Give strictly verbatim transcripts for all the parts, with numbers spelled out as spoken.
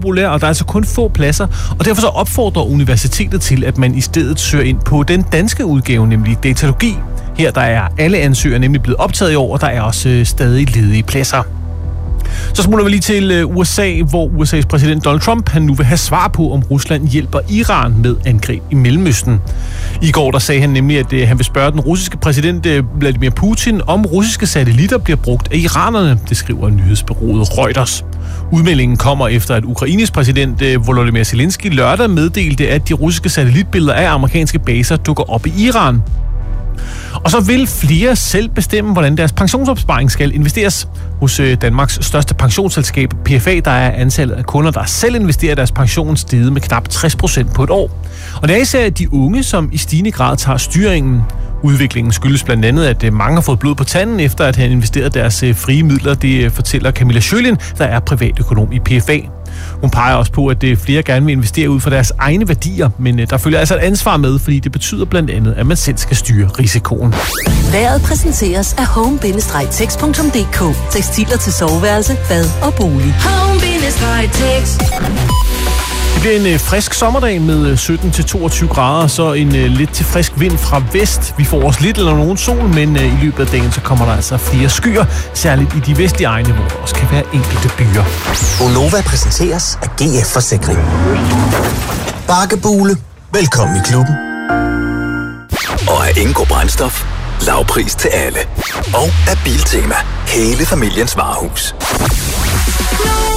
upopulær, og der er altså kun få pladser, og derfor så opfordrer universitetet til, at man i stedet søger ind på den danske udgave, nemlig datalogi. Her der er alle ansøgere nemlig blevet optaget i år, og der er også øh, stadig ledige pladser. Så smutter vi lige til U S A, hvor U S A's præsident Donald Trump han nu vil have svar på, om Rusland hjælper Iran med angreb i Mellemøsten. I går der sagde han nemlig, at han vil spørge den russiske præsident Vladimir Putin, om russiske satellitter bliver brugt af iranerne, det skriver nyhedsbureauet Reuters. Udmeldingen kommer efter, at Ukraines præsident Volodymyr Zelensky lørdag meddelte, at de russiske satellitbilleder af amerikanske baser dukker op i Iran. Og så vil flere selv bestemme, hvordan deres pensionsopsparing skal investeres. Hos Danmarks største pensionsselskab, P F A, der er antallet af kunder, der selv investerer deres pension, steget med knap tres procent på et år. Og det er især de unge, som i stigende grad tager styringen. Udviklingen skyldes blandt andet, at mange har fået blod på tanden, efter at have investeret deres frie midler. Det fortæller Camilla Sjølin, der er privatøkonom i P F A. Hun peger også på, at flere gerne vil investere ud fra deres egne værdier, men der følger altså et ansvar med, fordi det betyder blandt andet, at man selv skal styre risikoen. Vejret præsenteres af home bindestreg tex punktum d k. Tekstiler til soveværelse, bad og bolig. home bindestreg tex. Det bliver en frisk sommerdag med sytten til toogtyve grader, så en lidt til frisk vind fra vest. Vi får også lidt eller nogen sol, men i løbet af dagen så kommer der altså flere skyer, særligt i de vestlige egne, hvor der også kan være enkelte byer. Gonova præsenteres af G F Forsikring. Bakkebule. Velkommen i klubben. Og af Ingo Brændstof. Lavpris til alle. Og af Biltema. Hele familiens varehus.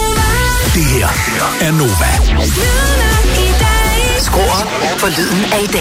Det her er Nova. Skru op for lyden af i dag.